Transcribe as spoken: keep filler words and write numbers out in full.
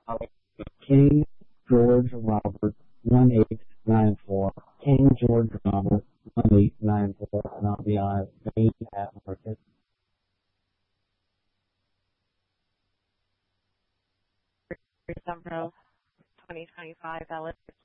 Uh, King George Robert one eight nine four. King George Robert one eight nine four. And I'll be on main at market. December twenty twenty-five, Alex